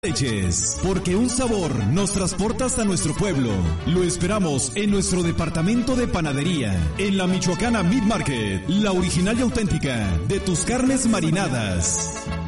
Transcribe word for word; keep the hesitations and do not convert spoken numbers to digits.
Leches, porque un sabor nos transporta hasta nuestro pueblo. Lo esperamos en nuestro departamento de panadería, en la Michoacana Meat Market, la original y auténtica de tus carnes marinadas.